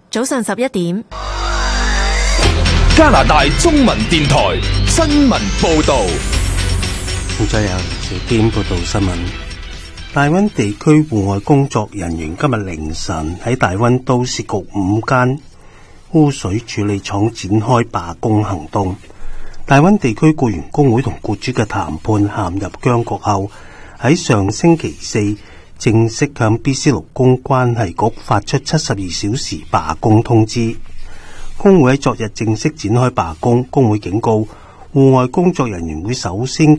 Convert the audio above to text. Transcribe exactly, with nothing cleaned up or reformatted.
早上十一點。 加拿大中文電台新聞報道。 咁再有小編報道新聞。大溫地區戶外工作人員今日凌晨喺大溫都市局五間污水處理廠展開罷工行動。大溫地區僱員工會同僱主嘅談判陷入僵局後，喺上星期四正式向 B C 勞工關係局發出七十二小時罷工通知。工會喺昨日正式展開罷工，工會警告戶外工作人員會首先